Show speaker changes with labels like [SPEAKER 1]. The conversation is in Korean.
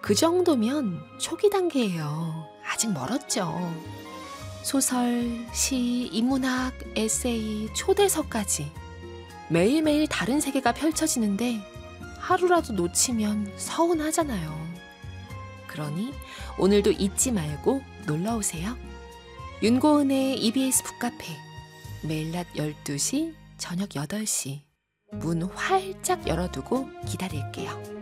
[SPEAKER 1] 그 정도면 초기 단계예요. 아직 멀었죠. 소설, 시, 인문학, 에세이, 초대서까지 매일매일 다른 세계가 펼쳐지는데 하루라도 놓치면 서운하잖아요. 그러니 오늘도 잊지 말고 놀러오세요. 윤고은의 EBS 북카페, 매일 낮 12시, 저녁 8시 문 활짝 열어두고 기다릴게요.